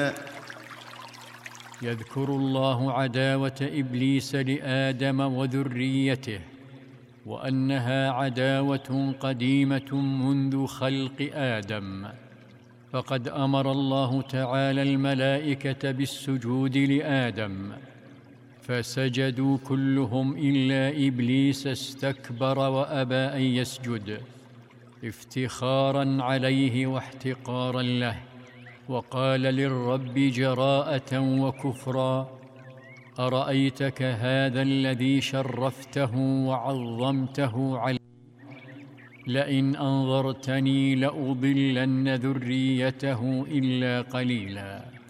يذكر الله عداوة إبليس لآدم وذريته، وأنها عداوة قديمة منذ خلق آدم. فقد أمر الله تعالى الملائكة بالسجود لآدم، فسجدوا كلهم إلا إبليس استكبر وأبى أن يسجد افتخاراً عليه واحتقاراً له، وقال للرب جراءة وكفراً: أرأيتك هذا الذي شرفته وعظمته علي، لئن أنظرتني لأضلن ذريته إلا قليلاً.